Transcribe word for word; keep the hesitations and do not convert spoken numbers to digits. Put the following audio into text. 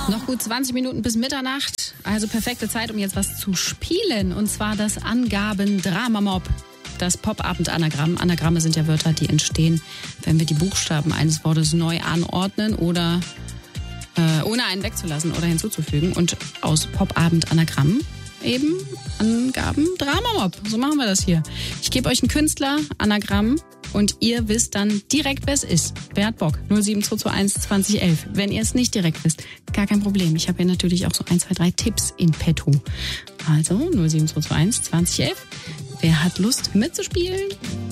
Noch gut zwanzig Minuten bis Mitternacht, also perfekte Zeit, um jetzt was zu spielen. Und zwar das Angaben-Drama-Mob. Das Pop-Abend-Anagramm. Anagramme sind ja Wörter, die entstehen, wenn wir die Buchstaben eines Wortes neu anordnen oder äh, ohne einen wegzulassen oder hinzuzufügen. Und aus Pop-Abend-Anagrammen eben Angaben-Drama-Mob. So machen wir das hier. Ich gebe euch einen Künstler, Anagramm, und ihr wisst dann direkt, wer es ist. Wer hat Bock? null sieben zwei zwei eins zwanzig elf. Wenn ihr es nicht direkt wisst, gar kein Problem. Ich habe hier natürlich auch so ein, zwei, drei Tipps in petto. Also null sieben zwei zwei eins zwanzig elf. Wer hat Lust mitzuspielen?